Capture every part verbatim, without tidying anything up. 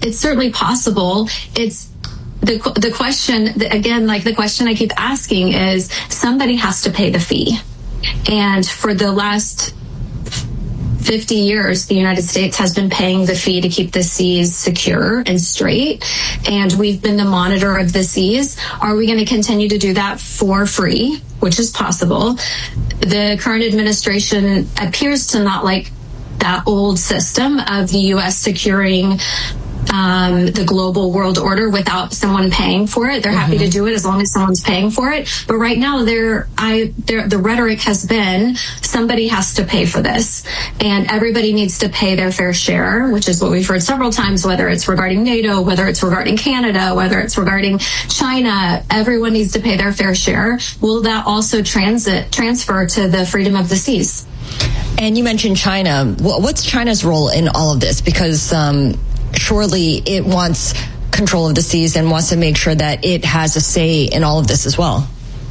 it's certainly possible. It's the the question, again, like the question I keep asking is, somebody has to pay the fee. And for the last fifty years, the United States has been paying the fee to keep the seas secure and straight. And we've been the monitor of the seas. Are we going to continue to do that for free, which is possible? The current administration appears to not like that old system of the U S securing um, the global world order without someone paying for it. They're happy mm-hmm. to do it as long as someone's paying for it. But right now, they're, I, they're, the rhetoric has been somebody has to pay for this, and everybody needs to pay their fair share, which is what we've heard several times, whether it's regarding NATO, whether it's regarding Canada, whether it's regarding China. Everyone needs to pay their fair share. Will that also transit transfer to the freedom of the seas? And you mentioned China. What's China's role in all of this? Because um, surely it wants control of the seas and wants to make sure that it has a say in all of this as well.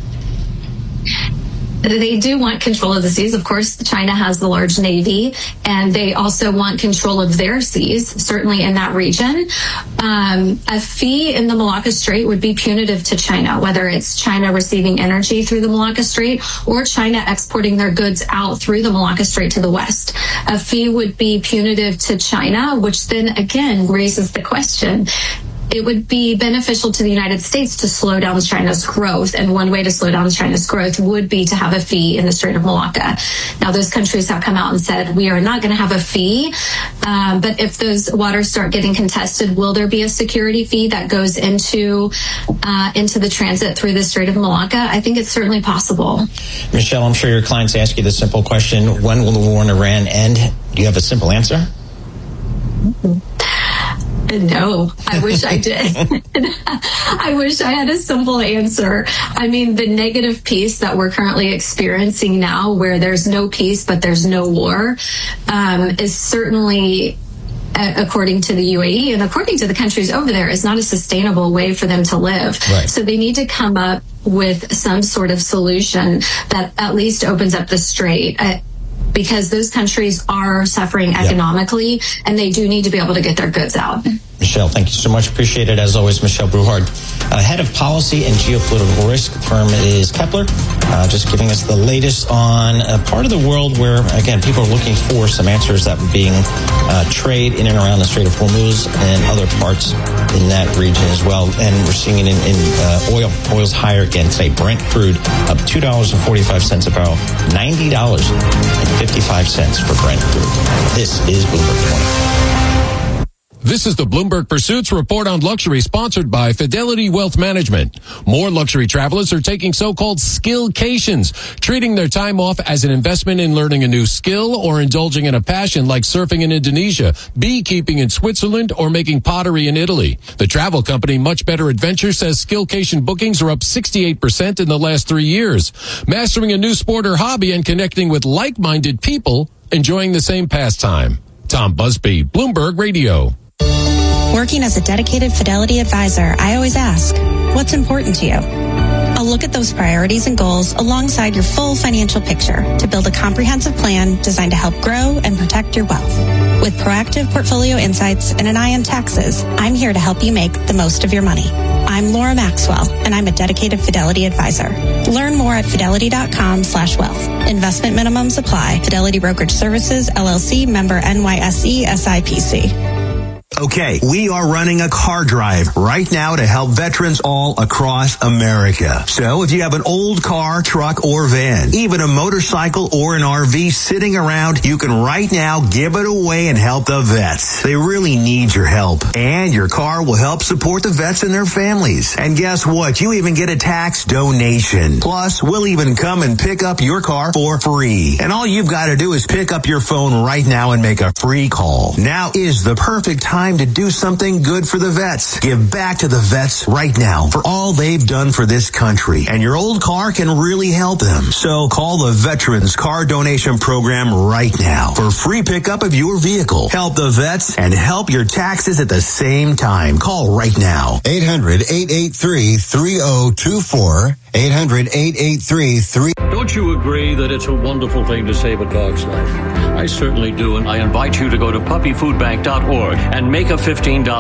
They do want control of the seas. Of course, China has the large navy, and they also want control of their seas, certainly in that region. Um, a fee in the Malacca Strait would be punitive to China, whether it's China receiving energy through the Malacca Strait or China exporting their goods out through the Malacca Strait to the west. A fee would be punitive to China, which then again raises the question, it would be beneficial to the United States to slow down China's growth. And one way to slow down China's growth would be to have a fee in the Strait of Malacca. Now, those countries have come out and said, we are not going to have a fee. Um, but if those waters start getting contested, will there be a security fee that goes into uh, into the transit through the Strait of Malacca? I think it's certainly possible. Michelle, I'm sure your clients ask you the simple question, when will the war in Iran end? Do you have a simple answer? Mm-hmm. No, I wish I did. I wish I had a simple answer. I mean, the negative peace that we're currently experiencing now, where there's no peace but there's no war, um, is certainly, uh, according to the U A E and according to the countries over there, is not a sustainable way for them to live. Right. So they need to come up with some sort of solution that at least opens up the strait. Uh, because those countries are suffering economically, yep. and they do need to be able to get their goods out. Michelle, thank you so much. Appreciate it. As always, Michelle Bruhard, uh, head of policy and geopolitical risk. Firm is Kepler, uh, just giving us the latest on a part of the world where, again, people are looking for some answers that are being uh, trade in and around the Strait of Hormuz and other parts in that region as well. And we're seeing it in, in uh, oil. Oil's higher again today. Brent crude up two dollars and forty-five cents a barrel, ninety dollars and fifty-five cents for Brent crude. This is Bloomberg twenty. This is the Bloomberg Pursuits Report on Luxury, sponsored by Fidelity Wealth Management. More luxury travelers are taking so-called skillcations, treating their time off as an investment in learning a new skill or indulging in a passion like surfing in Indonesia, beekeeping in Switzerland, or making pottery in Italy. The travel company Much Better Adventure says skillcation bookings are up sixty-eight percent in the last three years. Mastering a new sport or hobby and connecting with like-minded people enjoying the same pastime. Tom Busby, Bloomberg Radio. Working as a dedicated Fidelity advisor, I always ask, what's important to you? I'll look at those priorities and goals alongside your full financial picture to build a comprehensive plan designed to help grow and protect your wealth. With proactive portfolio insights and an eye on taxes, I'm here to help you make the most of your money. I'm Laura Maxwell, and I'm a dedicated Fidelity advisor. Learn more at fidelity.com slash wealth. Investment minimums apply. Fidelity Brokerage Services, L L C, member N Y S E, S I P C. Okay, we are running a car drive right now to help veterans all across America. So if you have an old car, truck, or van, even a motorcycle or an R V sitting around, you can right now give it away and help the vets. They really need your help. And your car will help support the vets and their families. And guess what? You even get a tax donation. Plus, we'll even come and pick up your car for free. And all you've got to do is pick up your phone right now and make a free call. Now is the perfect time to do something good for the vets. Give back to the vets right now for all they've done for this country. And your old car can really help them. So call the Veterans Car Donation Program right now for free pickup of your vehicle. Help the vets and help your taxes at the same time. Call right now. eight hundred, eight eight three, three oh two four. eight hundred, eight eight three, three oh two four. Don't you agree that it's a wonderful thing to save a dog's life? I certainly do, and I invite you to go to puppy food bank dot org and make a fifteen dollars